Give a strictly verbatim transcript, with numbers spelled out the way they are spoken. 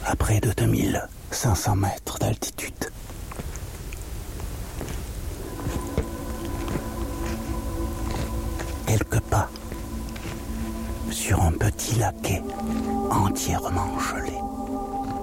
à près de deux mille cinq cents mètres d'altitude. Quelques pas sur un petit laquais entièrement gelé.